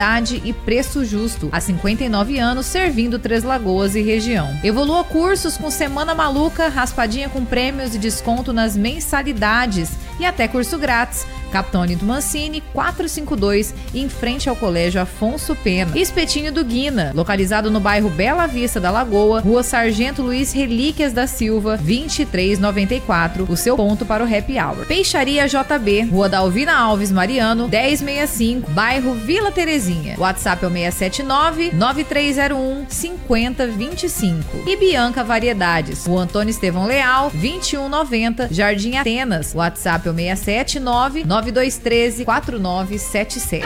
e preço justo. Há 59 anos servindo Três Lagoas e região. Evolua cursos com Semana Maluca, raspadinha com prêmios e desconto nas mensalidades e até curso grátis. Capitão Olinto Mancini, 452, em frente ao Colégio Afonso Pena. Espetinho do Guina, localizado no bairro Bela Vista da Lagoa, Rua Sargento Luiz Relíquias da Silva, 2394, o seu ponto para o happy hour. Peixaria JB, Rua Dalvina Alves Mariano, 1065, bairro Vila Terezinha. WhatsApp é o 679-9301-5025. E Bianca Variedades, Rua Antônio Estevão Leal, 2190, Jardim Atenas. WhatsApp é o 679-9213-4977.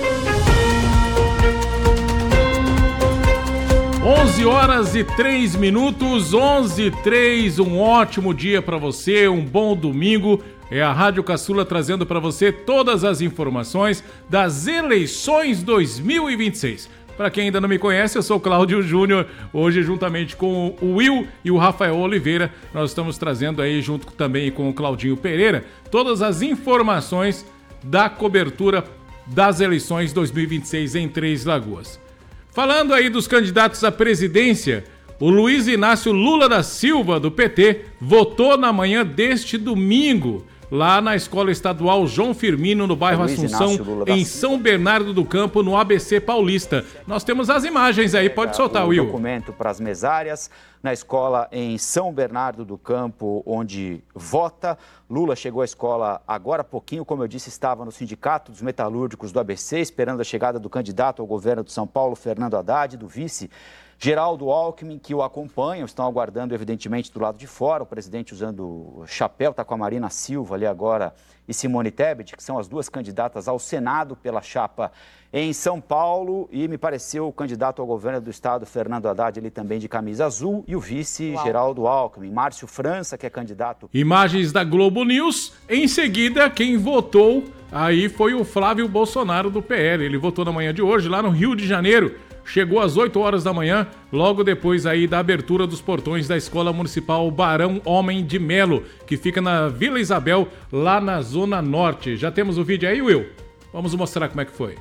11h03, 11h03, um ótimo dia para você, um bom domingo. É a Rádio Caçula trazendo para você todas as informações das eleições 2026. Para quem ainda não me conhece, eu sou o Cláudio Júnior. Hoje, juntamente com o Will e o Rafael Oliveira, nós estamos trazendo aí, junto também com o Claudinho Pereira, todas as informações da cobertura das eleições 2026 em Três Lagoas. Falando aí dos candidatos à presidência, o Luiz Inácio Lula da Silva, do PT, votou na manhã deste domingo, lá na Escola Estadual João Firmino, no bairro Assunção, em São Bernardo do Campo, no ABC Paulista. Nós temos as imagens aí, pode soltar, Will. O documento para as mesárias na escola em São Bernardo do Campo, onde vota. Lula chegou à escola agora há pouquinho, como eu disse, estava no Sindicato dos Metalúrgicos do ABC, esperando a chegada do candidato ao governo de São Paulo, Fernando Haddad, do vice Geraldo Alckmin, que o acompanham, estão aguardando, evidentemente, do lado de fora. O presidente usando chapéu, está com a Marina Silva ali agora e Simone Tebet, que são as duas candidatas ao Senado pela chapa em São Paulo. E me pareceu o candidato ao governo do estado, Fernando Haddad, ele também de camisa azul, e o vice Geraldo Alckmin. Márcio França, que é candidato. Imagens da Globo News. Em seguida, quem votou aí foi o Flávio Bolsonaro, do PL. Ele votou na manhã de hoje, lá no Rio de Janeiro. Chegou às 8 horas da manhã, logo depois aí da abertura dos portões da Escola Municipal Barão Homem de Melo, que fica na Vila Isabel, lá na Zona Norte. Já temos o vídeo aí, Will? Vamos mostrar como é que foi.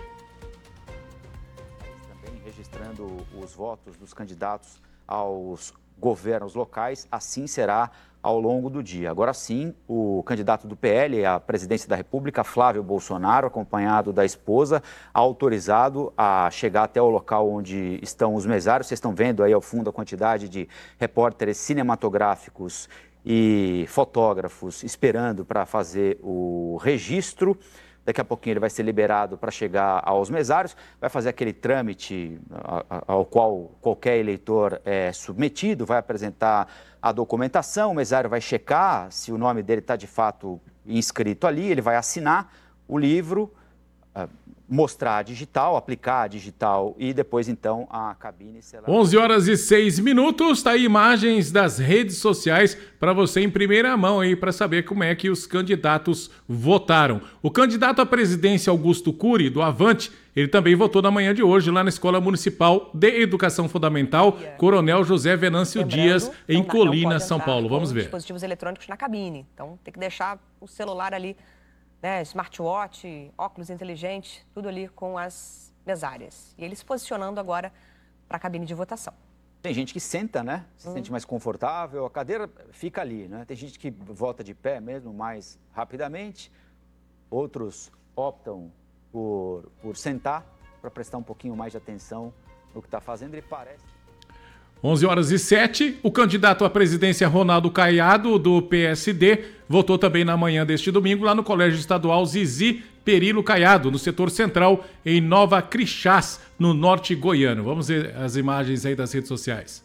Também registrando os votos dos candidatos aos governos locais, assim será ao longo do dia. Agora sim, o candidato do PL à presidência da República, Flávio Bolsonaro, acompanhado da esposa, autorizado a chegar até o local onde estão os mesários. Vocês estão vendo aí ao fundo a quantidade de repórteres cinematográficos e fotógrafos esperando para fazer o registro. Daqui a pouquinho ele vai ser liberado para chegar aos mesários, vai fazer aquele trâmite ao qual qualquer eleitor é submetido, vai apresentar a documentação, o mesário vai checar se o nome dele está de fato inscrito ali, ele vai assinar o livro, mostrar a digital, aplicar a digital e depois então a cabine será... 11h06, tá aí imagens das redes sociais para você em primeira mão aí para saber como é que os candidatos votaram. O candidato à presidência Augusto Cury, do Avante, ele também votou na manhã de hoje lá na Escola Municipal de Educação Fundamental Coronel José Venâncio Dias, em Colina, São Paulo. Vamos ver. Dispositivos eletrônicos na cabine, então tem que deixar o celular ali, né, smartwatch, óculos inteligentes, tudo ali com as mesárias. E ele se posicionando agora para a cabine de votação. Tem gente que senta, né? Se sente mais confortável, a cadeira fica ali, né? Tem gente que vota de pé mesmo mais rapidamente, outros optam por sentar para prestar um pouquinho mais de atenção no que está fazendo. Ele parece... 11h07, o candidato à presidência Ronaldo Caiado, do PSD, votou também na manhã deste domingo lá no Colégio Estadual Zizi Perilo Caiado, no setor central, em Nova Crixás, no norte goiano. Vamos ver as imagens aí das redes sociais.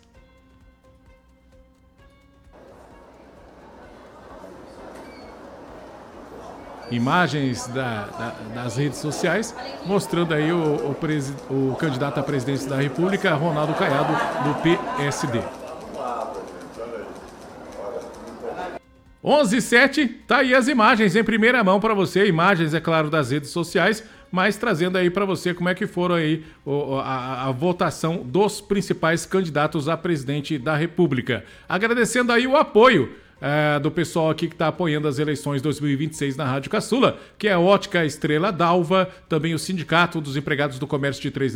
Imagens das redes sociais mostrando aí o candidato à presidência da República, Ronaldo Caiado, do PSD. 11h07, tá aí as imagens em primeira mão para você, imagens, é claro, das redes sociais, mas trazendo aí para você como é que foram aí a votação dos principais candidatos a presidente da República. Agradecendo aí o apoio do pessoal aqui que está apoiando as eleições 2026 na Rádio Caçula, que é a Ótica Estrela d'Alva, também o Sindicato dos Empregados do Comércio de Três